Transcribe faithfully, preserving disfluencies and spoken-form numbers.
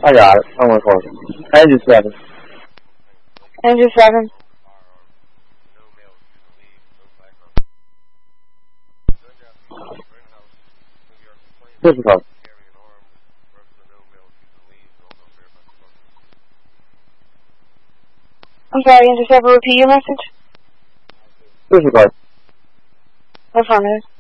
I got it. I'm recording. Engine seven. Engine seven. Difficult. I'm sorry, Engine seven, repeat your message. Difficult. Affirmative.